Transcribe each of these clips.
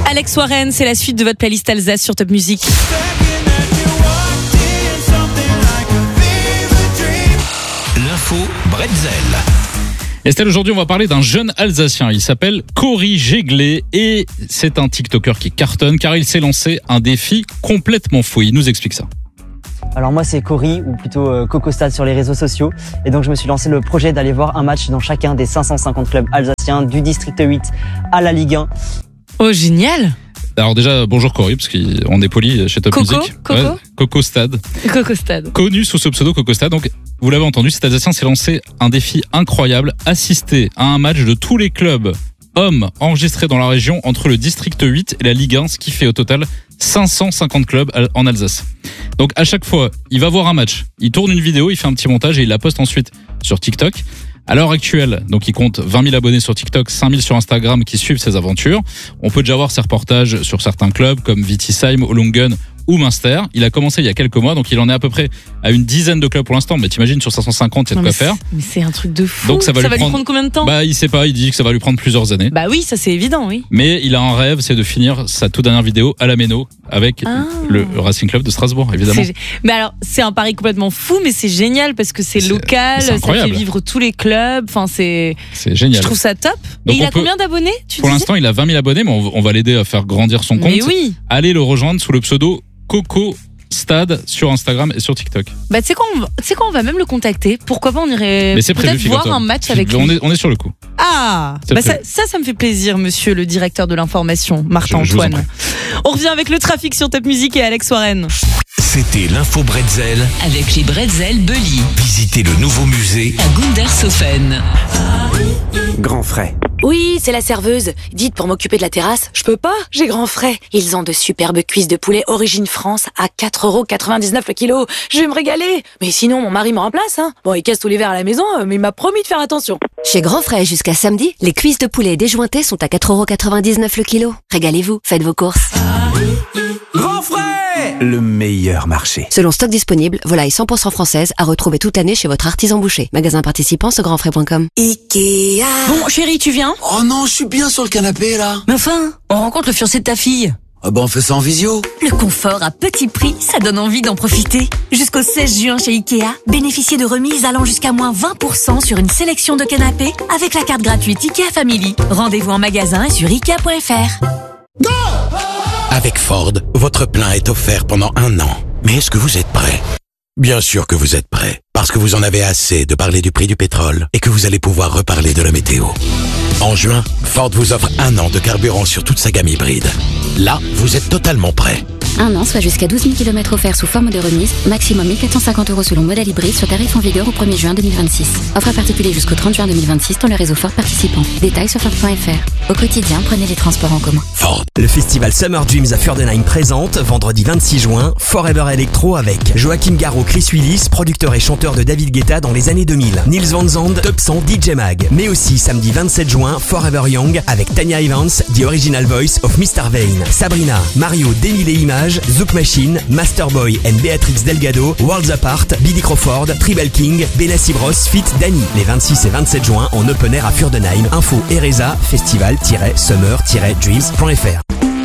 Alex Warren, c'est la suite de votre playlist Alsace sur Top Music. L'info Bretzel. Estelle, aujourd'hui on va parler d'un jeune Alsacien, il s'appelle Cory Jéglet et c'est un TikToker qui cartonne car il s'est lancé un défi complètement fou, il nous explique ça. Alors moi c'est Cory, ou plutôt Coco Stade sur les réseaux sociaux, et donc je me suis lancé le projet d'aller voir un match dans chacun des 550 clubs alsaciens, du district 8 à la Ligue 1. Oh génial. Alors déjà, bonjour Cory, parce qu'on est poli chez Top Music. Coco Stade. Coco Stade. Connu sous ce pseudo Coco Stade. Donc, vous l'avez entendu, cet Alsacien s'est lancé un défi incroyable, assister à un match de tous les clubs hommes enregistrés dans la région entre le district 8 et la Ligue 1, ce qui fait au total 550 clubs en Alsace. Donc à chaque fois, il va voir un match, il tourne une vidéo, il fait un petit montage et il la poste ensuite sur TikTok. À l'heure actuelle, donc il compte 20 000 abonnés sur TikTok, 5 000 sur Instagram qui suivent ses aventures. On peut déjà voir ses reportages sur certains clubs comme Vitisheim, Olungen ou Münster. Il a commencé il y a quelques mois, donc il en est à peu près à une dizaine de clubs pour l'instant. Mais t'imagines, sur 550, il y a de quoi faire. Mais c'est un truc de fou. Donc ça va lui prendre combien de temps ? Bah il sait pas, il dit que ça va lui prendre plusieurs années. Bah oui, ça c'est évident, oui. Mais il a un rêve, c'est de finir sa toute dernière vidéo à la Méno avec le Racing Club de Strasbourg, évidemment. Mais alors, c'est un pari complètement fou, mais c'est génial parce que c'est local, ça fait vivre tous les clubs. Enfin, c'est génial. Je trouve ça top. Donc et il a combien d'abonnés ? Pour l'instant, il a 20 000 abonnés, mais on va l'aider à faire grandir son compte. Mais oui. Allez le rejoindre sous le pseudo Coco Stade sur Instagram et sur TikTok. Bah tu sais quoi, on va même le contacter. Pourquoi pas, on irait peut-être voir un match avec lui. On est sur le coup. Ah, bah ça me fait plaisir, monsieur le directeur de l'information, Martin Antoine. On revient avec le trafic sur Top Music et Alex Warren. C'était l'info Bretzel avec les Bretzel Belly. Visitez le nouveau musée à Gundershofen. Grand frais. Oui, c'est la serveuse. Dites, pour m'occuper de la terrasse, je peux pas, j'ai grand frais. Ils ont de superbes cuisses de poulet origine France à 4,99€ le kilo. Je vais me régaler. Mais sinon, mon mari me remplace, hein. Bon, il casse tous les verres à la maison, mais il m'a promis de faire attention. Chez Grand Frais, jusqu'à samedi, les cuisses de poulet déjointées sont à 4,99€ le kilo. Régalez-vous, faites vos courses. Grand Frais, le meilleur marché. Selon stock disponible, volaille 100% française à retrouver toute l'année chez votre artisan boucher. Magasin participant sur grandfrais.com. Ikea. Bon, chérie, tu viens ? Oh non, je suis bien sur le canapé là. Mais enfin, on rencontre le fiancé de ta fille. Ah bah on fait ça en visio. Le confort à petit prix, ça donne envie d'en profiter. Jusqu'au 16 juin chez Ikea, bénéficiez de remises allant jusqu'à moins 20% sur une sélection de canapés avec la carte gratuite Ikea Family. Rendez-vous en magasin et sur Ikea.fr. Go! Avec Ford, votre plein est offert pendant 1 an. Mais est-ce que vous êtes prêt ? Bien sûr que vous êtes prêt, parce que vous en avez assez de parler du prix du pétrole et que vous allez pouvoir reparler de la météo. En juin, Ford vous offre 1 an de carburant sur toute sa gamme hybride. Là, vous êtes totalement prêt. 1 an, soit jusqu'à 12 000 km offerts sous forme de remise, maximum 1 450€ selon modèle hybride, sur tarif en vigueur au 1er juin 2026. Offre à particulier jusqu'au 30 juin 2026 dans le réseau Ford participant. Détails sur Ford.fr. Au quotidien, prenez les transports en commun. Ford. Le festival Summer Dreams à Furdenheim présente, vendredi 26 juin, Forever Electro avec Joachim Garraud, Chris Willis, producteur et chanteur de David Guetta dans les années 2000, Nils Van Zandt, Top 100, DJ Mag. Mais aussi samedi 27 juin, Forever Young avec Tanya Evans, The Original Voice of Mr. Vane, Sabrina, Mario, Démile et Images, Zouk Machine, Masterboy and Beatrix Delgado, Worlds Apart, Billy Crawford, Tribal King, Benassi Bros, Fit Danny. Les 26 et 27 juin en open air à Furdenheim. Info Ereza, festival-summer-dreams.fr.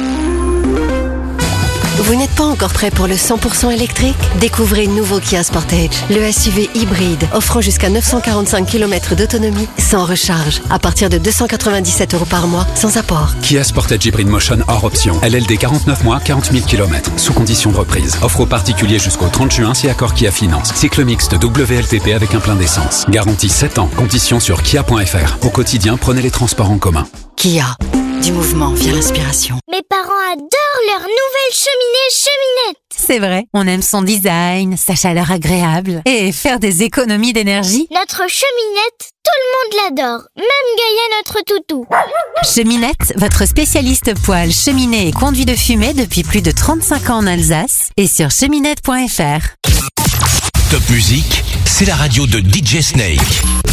Vous n'êtes pas encore prêt pour le 100% électrique ? Découvrez le nouveau Kia Sportage, le SUV hybride offrant jusqu'à 945 km d'autonomie sans recharge, à partir de 297€ par mois, sans apport. Kia Sportage Hybrid Motion hors option. LLD 49 mois, 40 000 km, sous condition de reprise. Offre aux particuliers jusqu'au 30 juin si accord Kia Finance. Cycle mixte WLTP avec un plein d'essence. Garantie 7 ans. Conditions sur kia.fr. Au quotidien, prenez les transports en commun. Kia. Du mouvement vient l'inspiration. Mes parents adorent leur nouvelle cheminette. C'est vrai, on aime son design, sa chaleur agréable et faire des économies d'énergie. Notre cheminette, tout le monde l'adore, même Gaïa, notre toutou. Cheminette, votre spécialiste poêle, cheminée et conduit de fumée depuis plus de 35 ans en Alsace et sur cheminette.fr. Top Music, c'est la radio de DJ Snake.